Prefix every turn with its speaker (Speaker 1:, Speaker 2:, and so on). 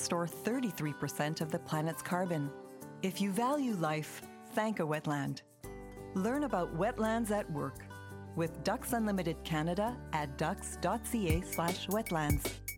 Speaker 1: store 33% of the planet's carbon. If you value life, thank a wetland. Learn about wetlands at work with Ducks Unlimited Canada at ducks.ca/wetlands.